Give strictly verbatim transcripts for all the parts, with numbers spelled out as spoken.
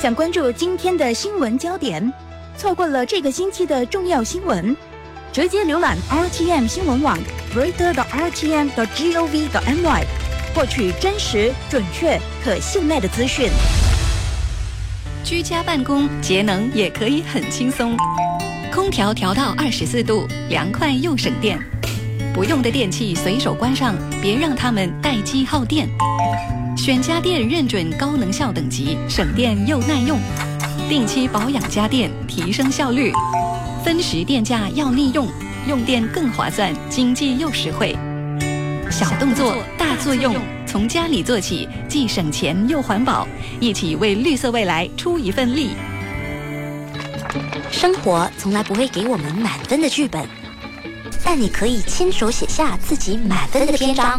想关注今天的新闻焦点，错过了这个星期的重要新闻，直接浏览 R T M 新闻网 reader 的 R T M 的 gov 的 my， 获取真实、准确、可信赖的资讯。 居家办公，节能也可以很轻松。空调调到二十四度，凉快又省电。不用的电器随手关上，别让它们待机耗电。选家电认准高能效等级，省电又耐用。定期保养家电，提升效率。分时电价要利用，用电更划算，经济又实惠。小动作大作用，从家里做起，既省钱又环保，一起为绿色未来出一份力。 生活从来不会给我们满分的剧本，但你可以亲手写下自己满分的篇章，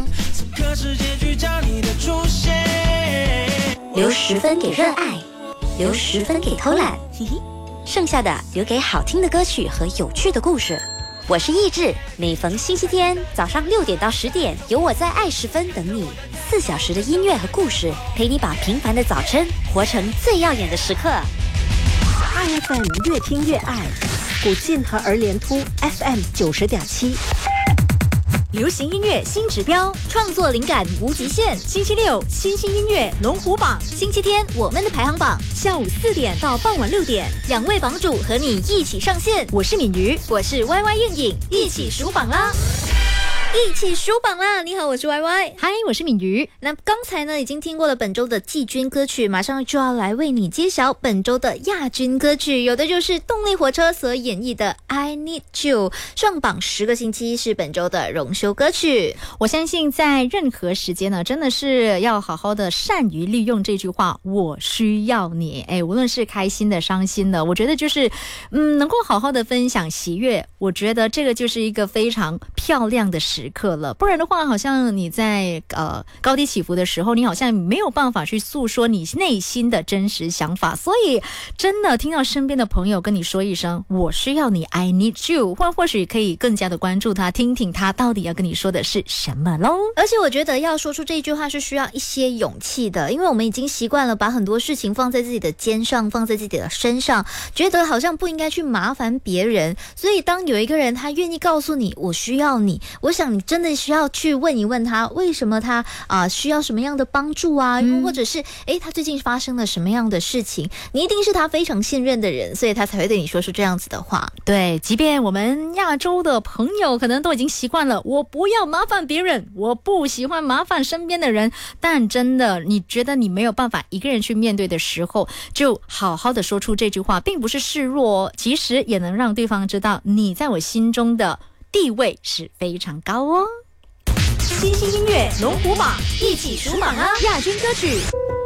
留十分给热爱，留十分给偷懒，剩下的留给好听的歌曲和有趣的故事。我是意志，每逢星期天早上六点到十点，有我在爱十分等你，四小时的音乐和故事，陪你把平凡的早晨活成最耀眼的时刻。 爱 F M 越听越爱，古晋和儿联突 F M 九十点七。 流行音乐新指标，创作灵感无极限。星期六新兴音乐龙虎榜，星期天我们的排行榜，下午四点到傍晚六点，两位榜主和你一起上线。我是敏瑜，我是 Y Y 应影，一起数榜啦！一起数榜啦！你好，我是 Y Y， 嗨，我是敏瑜。 那刚才呢，已经听过了本周的季军歌曲，马上就要来为你揭晓本周的亚军歌曲，有的就是动力火车所演绎的 I Need You， 上榜十个星期，是本周的荣休歌曲。 我相信在任何时间呢，真的是要好好的善于利用这句话，我需要你。哎，无论是开心的、伤心的，我觉得就是嗯，能够好好的分享喜悦，我觉得这个就是一个非常漂亮的时刻了。不然的话，好像你在呃高低起伏的时候，你好像没有办法去诉说你内心的真实想法。所以真的听到身边的朋友跟你说一声我需要你 I need you， 或或许可以更加的关注他，听听他到底要跟你说的是什么咯。 而且我觉得要说出这句话是需要一些勇气的，因为我们已经习惯了把很多事情放在自己的肩上，放在自己的身上，觉得好像不应该去麻烦别人。所以当有一个人他愿意告诉你我需要你，我想你真的需要去问一问他，为什么他啊、呃、需要什么样的帮助啊、嗯、或者是诶他最近发生了什么样的事情，你一定是他非常信任的人，所以他才会对你说出这样子的话。 对，即便我们亚洲的朋友可能都已经习惯了我不要麻烦别人，我不喜欢麻烦身边的人，但真的你觉得你没有办法一个人去面对的时候，就好好的说出这句话，并不是示弱，其实也能让对方知道你在我心中的地位是非常高哦。 新兴音乐龙虎榜，一起数榜啊！亚军歌曲。